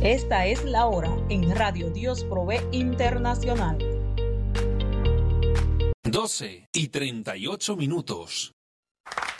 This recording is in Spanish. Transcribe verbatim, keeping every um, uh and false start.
Esta es la hora en Radio Dios Provee Internacional. doce y treinta y ocho minutos.